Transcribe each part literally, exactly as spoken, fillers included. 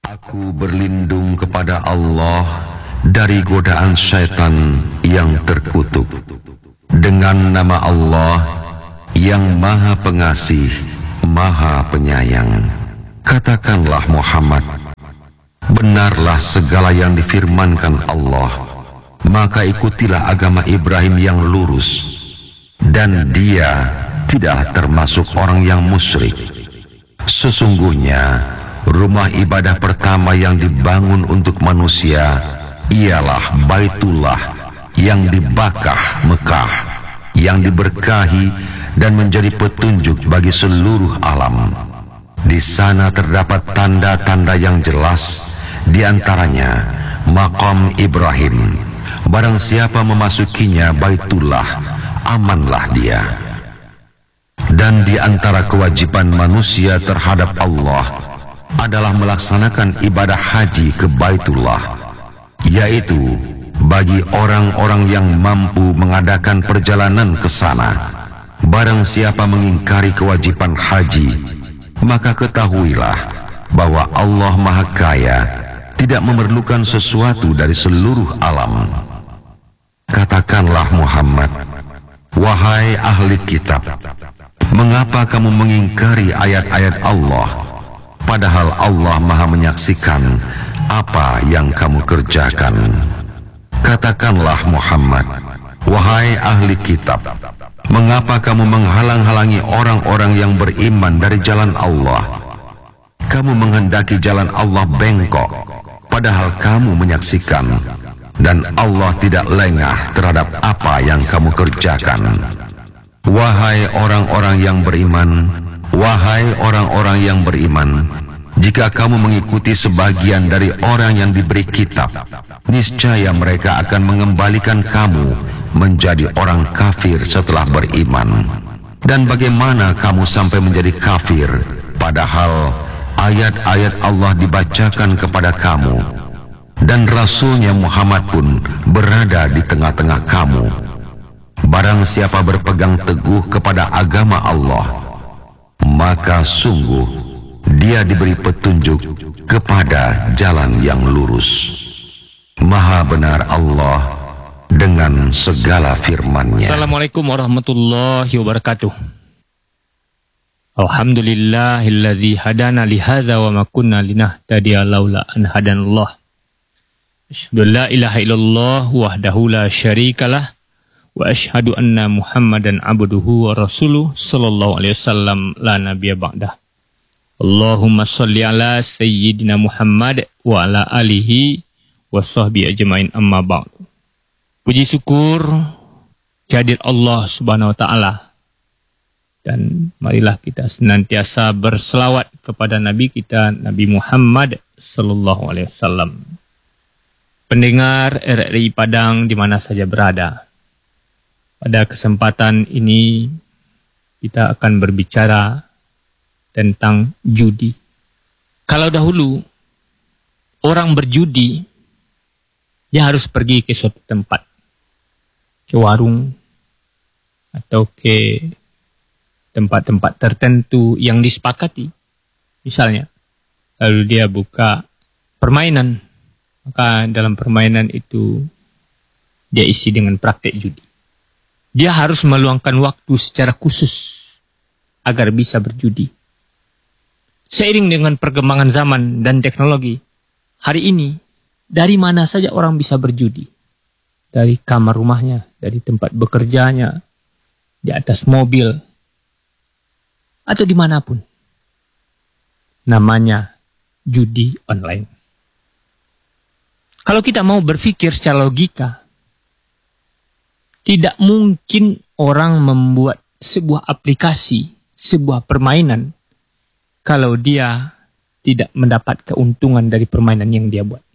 Aku berlindung kepada Allah dari godaan syaitan yang terkutuk. Dengan nama Allah yang Maha Pengasih, Maha Penyayang. Katakanlah Muhammad, benarlah segala yang difirmankan Allah, maka ikutilah agama Ibrahim yang lurus, dan dia tidak termasuk orang yang musyrik. Sesungguhnya rumah ibadah pertama yang dibangun untuk manusia ialah Baitullah yang dibakah Mekah, yang diberkahi dan menjadi petunjuk bagi seluruh alam. Di sana terdapat tanda-tanda yang jelas, di antaranya maqam Ibrahim. Barang siapa memasukinya Baitullah, amanlah dia. Dan di antara kewajiban manusia terhadap Allah adalah melaksanakan ibadah haji ke Baitullah, yaitu bagi orang-orang yang mampu mengadakan perjalanan ke sana. Barang siapa mengingkari kewajiban haji, maka ketahuilah bahwa Allah Maha Kaya, tidak memerlukan sesuatu dari seluruh alam. Katakanlah Muhammad, wahai ahli kitab, mengapa kamu mengingkari ayat-ayat Allah, padahal Allah Maha menyaksikan apa yang kamu kerjakan. Katakanlah Muhammad, wahai ahli kitab, mengapa kamu menghalang-halangi orang-orang yang beriman dari jalan Allah? Kamu menghendaki jalan Allah bengkok, padahal kamu menyaksikan, dan Allah tidak lengah terhadap apa yang kamu kerjakan. Wahai orang-orang yang beriman, wahai orang-orang yang beriman, jika kamu mengikuti sebagian dari orang yang diberi kitab, niscaya mereka akan mengembalikan kamu menjadi orang kafir setelah beriman. Dan bagaimana kamu sampai menjadi kafir, padahal ayat-ayat Allah dibacakan kepada kamu, dan Rasulnya Muhammad pun berada di tengah-tengah kamu. Barang siapa berpegang teguh kepada agama Allah, maka sungguh dia diberi petunjuk kepada jalan yang lurus. Maha benar Allah dengan segala firman-Nya. Assalamualaikum warahmatullahi wabarakatuh. Alhamdulillahilladzi hadana li hadza wa ma kunna linahtadiya laula an hadanallah. Asyhadu an la ilaha illallah wahdahu la syarikalah wa asyhadu anna Muhammadan abduhu wa rasuluh sallallahu alaihi wasallam la nabiyya ba'dah. Allahumma shalli ala sayyidina Muhammad wa ala alihi wa sahbihi ajmain, amma ba'd. Puji syukur kehadirat Allah Subhanahu wa taala, dan marilah kita senantiasa berselawat kepada Nabi kita, Nabi Muhammad sallallahu alaihi wasallam. Pendengar R R I Padang di mana saja berada, pada kesempatan ini kita akan berbicara tentang judi. Kalau dahulu orang berjudi, dia harus pergi ke suatu tempat, ke warung atau ke tempat-tempat tertentu yang disepakati. Misalnya, lalu dia buka permainan, maka dalam permainan itu dia isi dengan praktek judi. Dia harus meluangkan waktu secara khusus agar bisa berjudi. Seiring dengan perkembangan zaman dan teknologi, hari ini dari mana saja orang bisa berjudi. Dari kamar rumahnya, dari tempat bekerjanya, di atas mobil, atau dimanapun. Namanya judi online. Kalau kita mau berpikir secara logika, tidak mungkin orang membuat sebuah aplikasi, sebuah permainan, kalau dia tidak mendapat keuntungan dari permainan yang dia buat.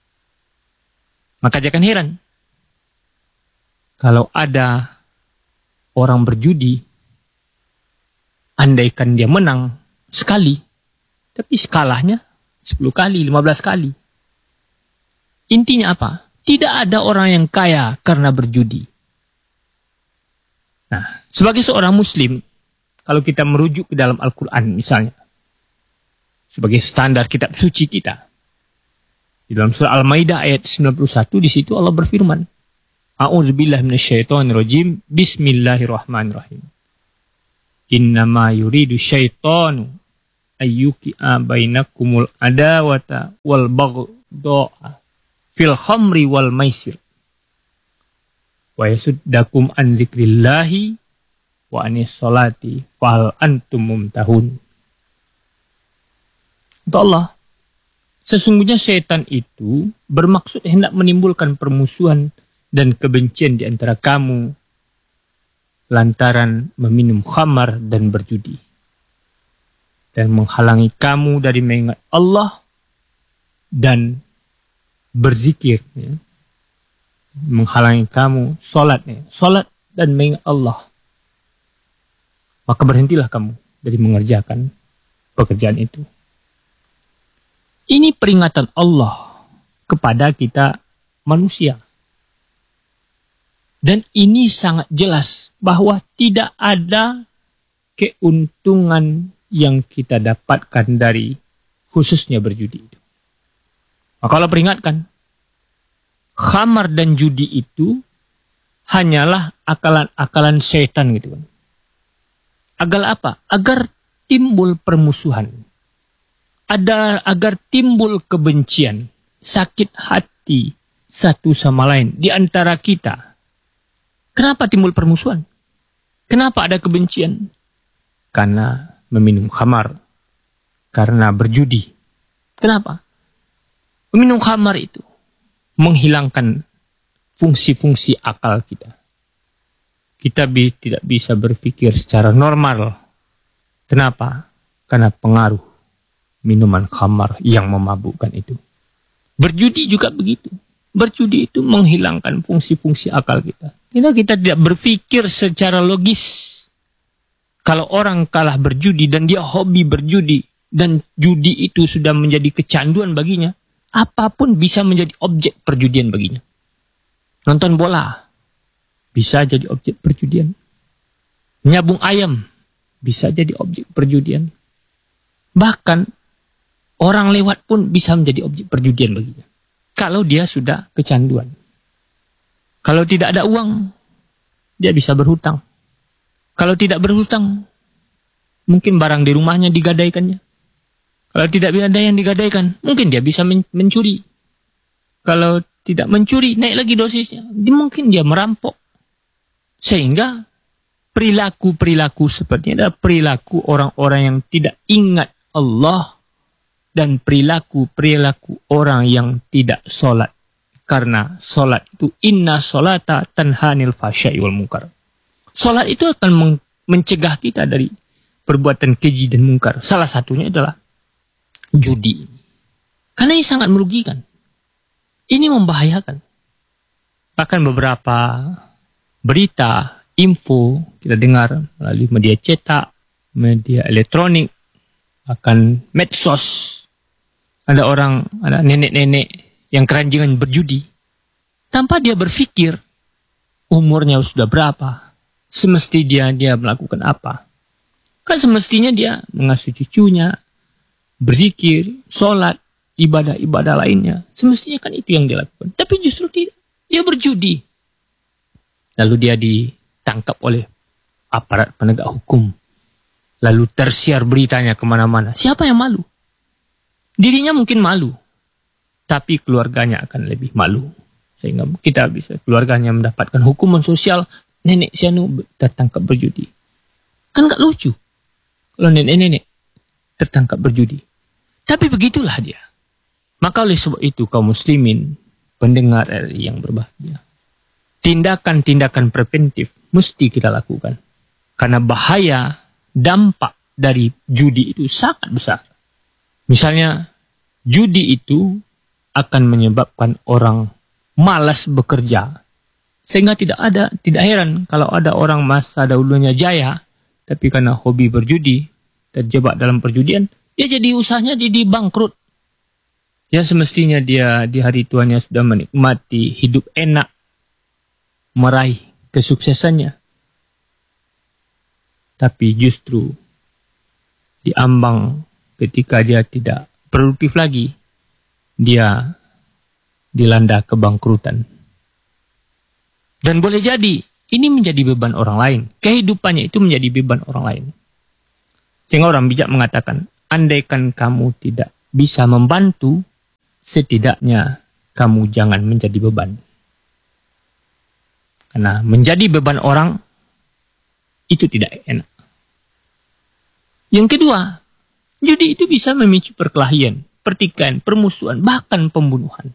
Maka jangan heran kalau ada orang berjudi, andaikan dia menang sekali, tapi skalanya sepuluh kali, lima belas kali. Intinya apa? Tidak ada orang yang kaya karena berjudi. Nah, sebagai seorang muslim, kalau kita merujuk ke dalam Al-Quran misalnya, sebagai standar kitab suci kita, Di dalam surah Al-Maidah ayat sembilan puluh satu, di situ Allah berfirman, A'udzubillahi minasyaitonirrajim, Bismillahirrahmanirrahim. Innama yuridu syaitanu ayyuki'a bainakumul adawata wal baghdha'a fil khamri wal maisir wa yasuddakum an dzikrillahi wa anis salati fahal antum mumtahun. Kata Allah, sesungguhnya setan itu bermaksud hendak menimbulkan permusuhan dan kebencian di antara kamu lantaran meminum khamar dan berjudi, dan menghalangi kamu dari mengingat Allah dan berzikir, ya. Menghalangi kamu sholat, ya. Sholat dan mengingat Allah. Maka berhentilah kamu dari mengerjakan pekerjaan itu. Ini peringatan Allah kepada kita manusia. Dan ini sangat jelas bahwa tidak ada keuntungan yang kita dapatkan dari khususnya berjudi itu. Maka Allah peringatkan, khamar dan judi itu hanyalah akalan-akalan setan gitu kan. Agar apa? Agar timbul permusuhan. Ada agar timbul kebencian, sakit hati satu sama lain di antara kita. Kenapa timbul permusuhan? Kenapa ada kebencian? Karena meminum khamar, karena berjudi. Kenapa? Meminum khamar itu menghilangkan fungsi-fungsi akal kita. Kita bi- tidak bisa berpikir secara normal. Kenapa? Karena pengaruh minuman khamar yang memabukkan itu. Berjudi juga begitu. Berjudi itu menghilangkan fungsi-fungsi akal kita. Kita, kita tidak berpikir secara logis. Kalau orang kalah berjudi dan dia hobi berjudi, dan judi itu sudah menjadi kecanduan baginya, apapun bisa menjadi objek perjudian baginya. Nonton bola bisa jadi objek perjudian. Menyabung ayam bisa jadi objek perjudian. Bahkan orang lewat pun bisa menjadi objek perjudian baginya. Kalau dia sudah kecanduan. Kalau tidak ada uang, dia bisa berhutang. Kalau tidak berhutang, mungkin barang di rumahnya digadaikannya. Kalau tidak ada yang digadaikan, mungkin dia bisa men- mencuri. Kalau tidak mencuri, naik lagi dosisnya. Mungkin dia merampok. Sehingga perilaku-perilaku seperti ini adalah perilaku orang-orang yang tidak ingat Allah dan perilaku-perilaku orang yang tidak sholat. Karena sholat itu inna sholata tanhanil fahsya'i wal munkar. Sholat itu akan men- mencegah kita dari perbuatan keji dan mungkar. Salah satunya adalah judi. Karena ini sangat merugikan. Ini membahayakan. Bahkan beberapa berita, info kita dengar melalui media cetak, media elektronik, bahkan medsos. Ada orang, ada nenek-nenek yang keranjingan berjudi. Tanpa dia berpikir umurnya sudah berapa, semesti dia dia melakukan apa. Kan semestinya dia mengasuh cucunya, berzikir, sholat, ibadah-ibadah lainnya. Semestinya kan itu yang dia lakukan. Tapi justru tidak. Dia berjudi. Lalu dia ditangkap oleh aparat penegak hukum. Lalu tersiar beritanya kemana-mana. Siapa yang malu? Dirinya mungkin malu. Tapi keluarganya akan lebih malu. Sehingga kita bisa, keluarganya mendapatkan hukuman sosial. Nenek sianu tertangkap berjudi. Kan gak lucu kalau nenek-nenek tertangkap berjudi. Tapi begitulah dia. Maka oleh sebab itu kaum muslimin, pendengar R R I yang berbahagia, tindakan-tindakan preventif mesti kita lakukan. Karena bahaya, dampak dari judi itu sangat besar. Misalnya, judi itu akan menyebabkan orang malas bekerja. Sehingga tidak ada, tidak heran kalau ada orang masa dahulunya jaya, tapi karena hobi berjudi, terjebak dalam perjudian, dia jadi usahanya jadi bangkrut. Ya semestinya dia di hari tuanya sudah menikmati hidup enak, meraih kesuksesannya. Tapi justru diambang ketika dia tidak produktif lagi, dia dilanda kebangkrutan. Dan boleh jadi ini menjadi beban orang lain. Kehidupannya itu menjadi beban orang lain. Sehingga orang bijak mengatakan, andaikan kamu tidak bisa membantu, setidaknya kamu jangan menjadi beban. Karena menjadi beban orang itu tidak enak. Yang kedua, judi itu bisa memicu perkelahian, pertikaian, permusuhan, bahkan pembunuhan.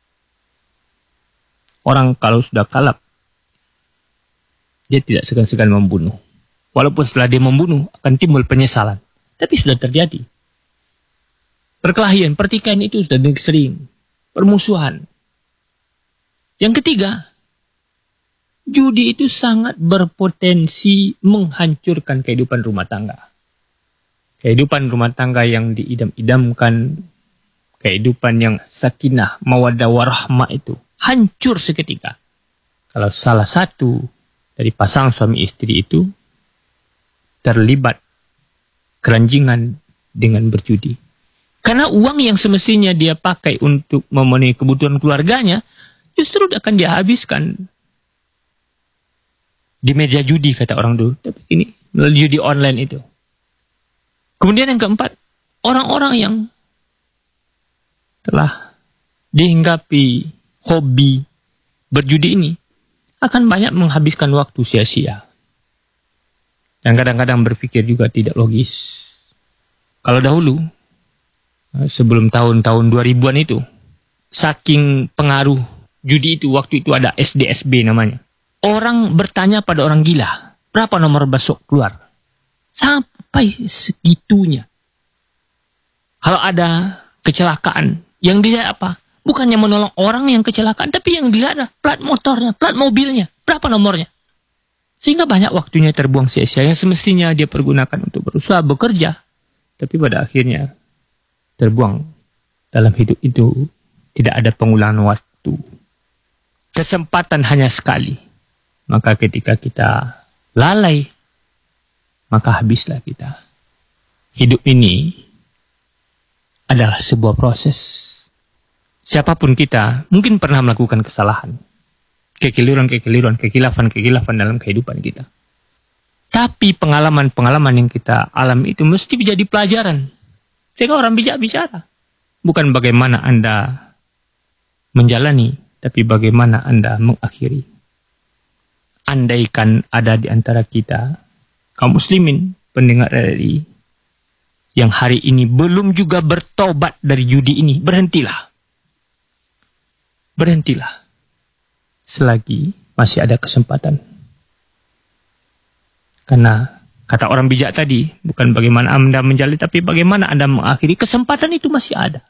Orang kalau sudah kalap, dia tidak segan-segan membunuh. Walaupun setelah dia membunuh akan timbul penyesalan. Tapi sudah terjadi. Perkelahian, pertikaian itu sudah sering. Permusuhan. Yang ketiga, judi itu sangat berpotensi menghancurkan kehidupan rumah tangga. Kehidupan rumah tangga yang diidam-idamkan, kehidupan yang sakinah, mawaddah warahmah itu hancur seketika. Kalau salah satu dari pasangan suami istri itu terlibat keranjingan dengan berjudi. Karena uang yang semestinya dia pakai untuk memenuhi kebutuhan keluarganya, justru akan dia habiskan di media judi, kata orang dulu. Tapi ini melalui judi online itu. Kemudian yang keempat, orang-orang yang telah dihinggapi hobi berjudi ini akan banyak menghabiskan waktu sia-sia. Dan kadang-kadang berpikir juga tidak logis. Kalau dahulu, sebelum tahun-tahun dua ribuan itu, saking pengaruh judi itu, waktu itu ada S D S B namanya. Orang bertanya pada orang gila, berapa nomor besok keluar? Sampai segitunya. Kalau ada kecelakaan, yang dilihat apa? Bukannya menolong orang yang kecelakaan, tapi yang dilihat ada plat motornya, plat mobilnya, berapa nomornya. Sehingga banyak waktunya terbuang sia-sia yang semestinya dia pergunakan untuk berusaha bekerja. Tapi pada akhirnya terbuang dalam hidup itu, tidak ada pengulangan waktu. Kesempatan hanya sekali. Maka ketika kita lalai, maka habislah kita. Hidup ini adalah sebuah proses. Siapapun kita mungkin pernah melakukan kesalahan. Kekeliruan-kekeliruan, kekilafan-kekilafan dalam kehidupan kita. Tapi pengalaman-pengalaman yang kita alami itu mesti menjadi pelajaran. Sehingga orang bijak bicara. Bukan bagaimana Anda menjalani, tapi bagaimana Anda mengakhiri. Andaikan ada di antara kita, kaum muslimin, pendengar R R I, yang hari ini belum juga bertobat dari judi ini, berhentilah. Berhentilah. Selagi masih ada kesempatan. Karena kata orang bijak tadi, bukan bagaimana Anda menjalani, tapi bagaimana Anda mengakhiri. Kesempatan itu masih ada.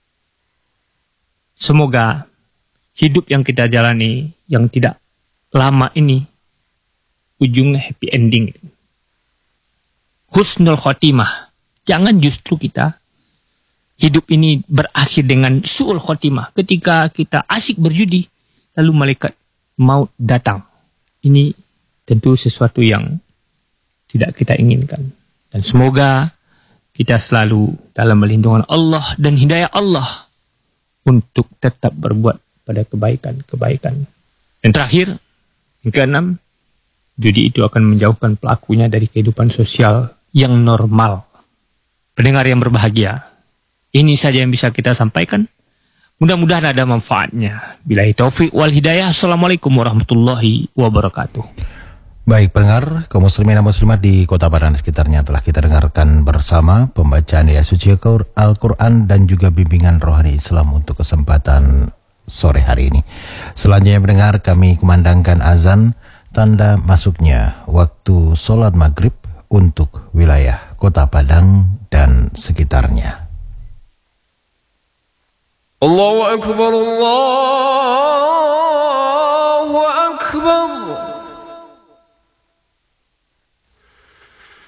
Semoga hidup yang kita jalani, yang tidak lama ini, ujungnya happy ending. Husnul khotimah. Jangan justru kita hidup ini berakhir dengan su'ul khotimah. Ketika kita asik berjudi, lalu malaikat maut datang. Ini tentu sesuatu yang tidak kita inginkan. Dan semoga kita selalu dalam melindungan Allah dan hidayah Allah untuk tetap berbuat pada kebaikan-kebaikan. Dan terakhir, yang keenam, judi itu akan menjauhkan pelakunya dari kehidupan sosial yang normal. Pendengar yang berbahagia, ini saja yang bisa kita sampaikan. Mudah-mudahan ada manfaatnya. Billahi taufik wal hidayah. Assalamualaikum warahmatullahi wabarakatuh. Baik pendengar, kaum muslimin dan muslimat di Kota Padang sekitarnya, telah kita dengarkan bersama pembacaan ayat suci Al-Quran dan juga bimbingan rohani Islam untuk kesempatan sore hari ini. Selanjutnya mendengar, kami kumandangkan azan, tanda masuknya waktu sholat maghrib untuk wilayah Kota Padang dan sekitarnya. Allahu Akbar, Allah.